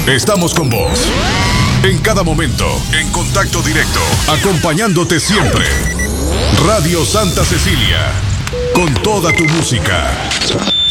Estamos con vos. En cada momento, en contacto directo, acompañándote siempre. Radio Santa Cecilia, con toda tu música.